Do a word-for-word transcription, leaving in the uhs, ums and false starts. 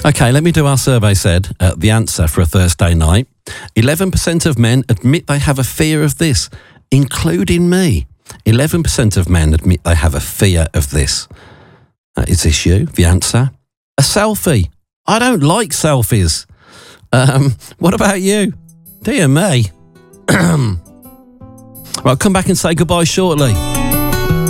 Okay, let me do our survey said. Uh, the answer for a Thursday night. eleven percent of men admit they have a fear of this, including me. eleven percent of men admit they have a fear of this. Uh, is this you? The answer? A selfie. I don't like selfies. Um, what about you? Dear me. Right, I'll come back and say goodbye shortly.